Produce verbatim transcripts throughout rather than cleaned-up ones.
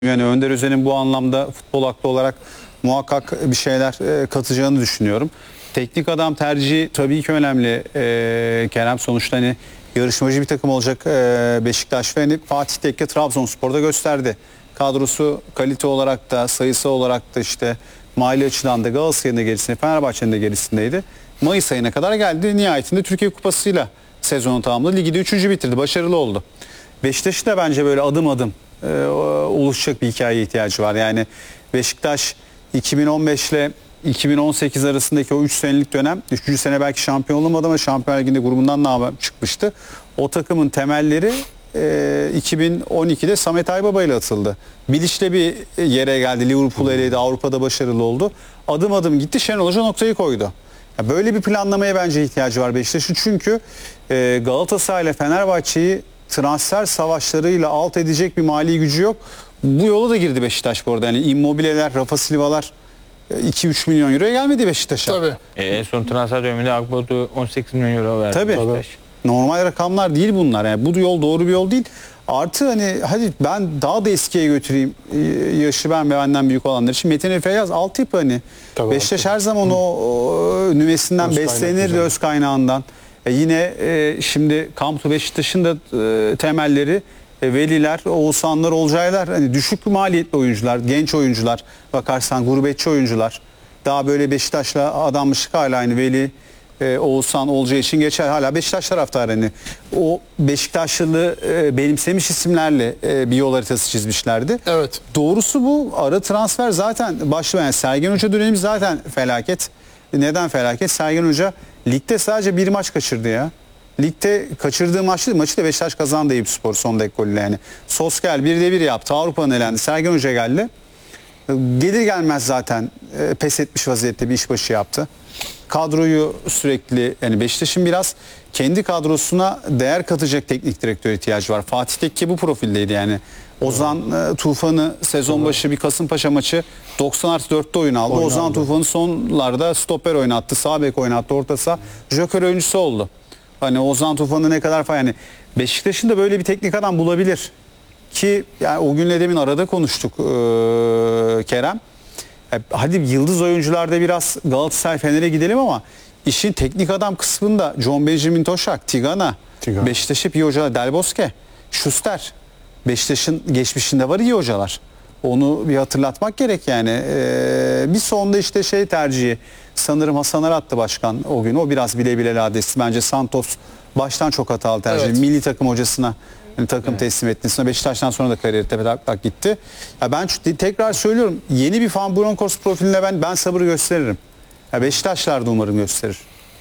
Yani Önder Özen'in bu anlamda futbol aklı olarak muhakkak bir şeyler e, katacağını düşünüyorum. Teknik adam tercihi tabii ki önemli e, Kerem. Sonuçta hani yarışmacı bir takım olacak e, Beşiktaş ve hani Fatih Tekke Trabzonspor'da gösterdi. Kadrosu kalite olarak da sayısı olarak da işte mali açıdan da Galatasaray'ın da gerisinde, Fenerbahçe'nin de gerisindeydi. Mayıs ayına kadar geldi. Nihayetinde Türkiye Kupası'yla sezonu tamamladı. Ligi de üçüncü bitirdi. Başarılı oldu. Beşiktaş'ın da bence böyle adım adım e, oluşacak bir hikayeye ihtiyacı var. Yani Beşiktaş iki bin on beş ile iki bin on sekiz arasındaki o üç senelik dönem, üçüncü sene belki şampiyon olamadı ama Şampiyonlar Ligi'nde grubundan namı çıkmıştı. O takımın temelleri e, iki bin on ikide Samet Aybaba ile atıldı. Bilic'le bir yere geldi. Liverpool'u eledi. Avrupa'da başarılı oldu. Adım adım gitti. Şenol Hoca noktayı koydu. Ya böyle bir planlamaya bence ihtiyacı var Beşiktaş'ın. Çünkü e, Galatasaray ile Fenerbahçe'yi transfer savaşlarıyla alt edecek bir mali gücü yok. Bu yola da girdi Beşiktaş bu arada. Yani Immobile'ler, Rafa Silva'lar iki üç milyon euroya gelmedi Beşiktaş'a. Tabii. E, en son transfer döneminde Akbatu on sekiz milyon euro verdi. Tabii. Beşiktaş. Normal rakamlar değil bunlar. Yani bu yol doğru bir yol değil. Artı hani hadi ben daha da eskiye götüreyim. Yaşı ben ve benden büyük olanlar için. Metin Efe Yaz altyapı hani. Tabii, Beşiktaş her zaman o, o nüvesinden Öz beslenirdi, öz kaynağından. E yine e, şimdi Kamp Beşiktaş'ın da e, temelleri e, Veliler, Oğuzhanlar, Olcaylar, hani düşük maliyetli oyuncular, genç oyuncular, bakarsan gurbetçi oyuncular. Daha böyle Beşiktaş'la adanmışlık hala aynı Veli, e, Oğuzhan, Olcay için geçer. Hala Beşiktaş taraftarı hani. O Beşiktaşlılığı e, benimsemiş isimlerle e, bir yol haritası çizmişlerdi. Evet. Doğrusu bu. Ara transfer zaten başlıyor. Yani Sergen Hoca dönemi zaten felaket. Neden felaket? Sergen Hoca ligde sadece bir maç kaçırdı ya. Ligde kaçırdığı maçı, maçı da Beşiktaş kazandı Eyüpspor son dakika golüyle yani. Soskel birde bir yaptı. Avrupa'nın elendi. Sergen Hoca geldi. Gelir gelmez zaten e, pes etmiş vaziyette bir işbaşı yaptı. Kadroyu sürekli yani Beşiktaş'ın biraz kendi kadrosuna değer katacak teknik direktör ihtiyacı var. Fatih Tekke bu profildeydi yani. Ozan e, Tufan'ı sezon başı bir Kasımpaşa maçı doksan artı dörtte oyun aldı. Oyun Ozan aldı. Tufan'ı sonlarda stoper oynattı. Sağ bek oynattı. Orta saha joker oyuncusu oldu. Hani Ozan Tufan'ı ne kadar falan yani Beşiktaş'ın da böyle bir teknik adam bulabilir. Ki yani o günle demin arada konuştuk ee, Kerem. E, hadi yıldız oyuncularda biraz Galatasaray Fener'e gidelim ama işin teknik adam kısmında John Benjamin Toşak, Tigana, Tigana. Beşiktaş'ı iyi hocalar, Del Bosque, Schuster. Beşiktaş'ın geçmişinde var iyi hocalar. Onu bir hatırlatmak gerek yani. Ee, bir sonda işte şey tercihi sanırım Hasan Arat'tı başkan o gün. O biraz bile bile ladesi. Bence Santos baştan çok hatalı tercih. Evet. Milli takım hocasına yani takım teslim ettiğinde Beşiktaş'tan sonra da kariyeri tepe tak tak gitti. Ya ben şu- tekrar söylüyorum yeni bir Van Bronckhorst profiline ben ben sabır gösteririm. Ya Beşiktaşlar da umarım gösterir.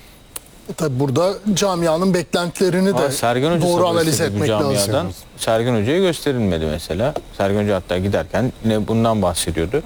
Tabii burada camianın beklentilerini Ama de Sergen Hoca doğru sabır analiz istedi bu etmek lazım. camiadan. Sergen Hoca'ya gösterilmedi mesela. Sergen Hoca hatta giderken ne bundan bahsediyordu.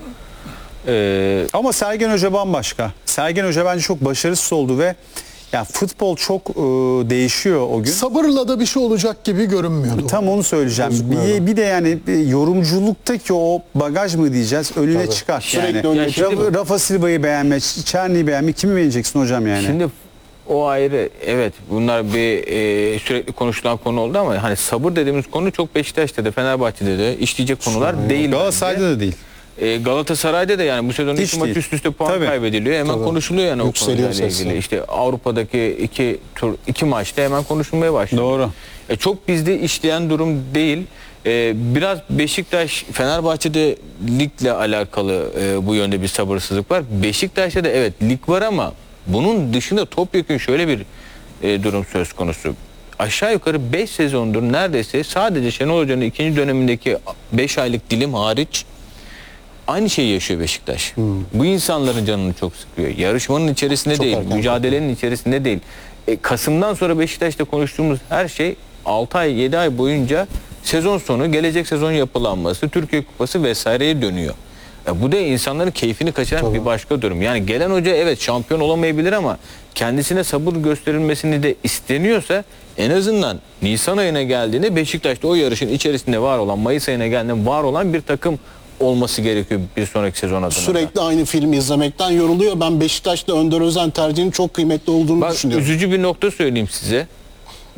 Ee, Ama Sergen Hoca bambaşka. Sergen Hoca bence çok başarısız oldu ve ya futbol çok e, değişiyor o gün. Sabırla da bir şey olacak gibi görünmüyordu. Tam onu söyleyeceğim. Gözükmüyor. Bir, bir de yani bir yorumculuktaki o bagaj mı diyeceğiz önüne Tabii. çıkar. Sürekli Yani önüne çıkar. Rafa, Rafa Silva'yı beğenme, Çerni'yi beğenme kimi beğeneceksin hocam yani? Şimdi o ayrı, evet bunlar bir e, sürekli konuşulan konu oldu ama hani sabır dediğimiz konu çok Beşiktaş'ta da Fenerbahçe'de de işleyecek konular değil. Galatasaray'da bence. da değil. E, Galatasaray'da da yani bu sezon Hiç iki maç değil. üst üste puan Tabii. kaybediliyor. Hemen Tabii. konuşuluyor yani Yükseliyor o konuyla sesler. ilgili. İşte Avrupa'daki iki tur iki maçta hemen konuşulmaya başladı. Doğru. E, çok bizde işleyen durum değil. E, biraz Beşiktaş, Fenerbahçe'de ligle alakalı e, bu yönde bir sabırsızlık var. Beşiktaş'ta da evet lig var ama bunun dışında topyekün şöyle bir e, durum söz konusu. Aşağı yukarı beş sezondur neredeyse sadece Şenol Hoca'nın ikinci dönemindeki beş aylık dilim hariç aynı şeyi yaşıyor Beşiktaş. Hmm. Bu insanların canını çok sıkıyor. Yarışmanın içerisinde Çok değil, erken mücadelenin içerisinde değil. E, Kasım'dan sonra Beşiktaş'ta konuştuğumuz her şey altı ay yedi ay boyunca sezon sonu, gelecek sezon yapılanması, Türkiye Kupası vesaireye dönüyor. E, bu da insanların keyfini kaçıran Tabii. bir başka durum. Yani gelen hoca evet şampiyon olamayabilir ama kendisine sabır gösterilmesini de isteniyorsa en azından Nisan ayına geldiğinde Beşiktaş'ta o yarışın içerisinde var olan, Mayıs ayına geldiğinde var olan bir takım olması gerekiyor bir sonraki sezon adına. Sürekli aynı filmi izlemekten yoruluyor. Ben Beşiktaş'ta Önder Özen tercihinin çok kıymetli olduğunu Bak, düşünüyorum. üzücü bir nokta söyleyeyim size.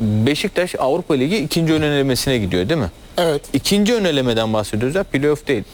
Beşiktaş Avrupa Ligi ikinci ön elemesine gidiyor değil mi? Evet. İkinci ön elemeden bahsediyoruz ya, playoff değil.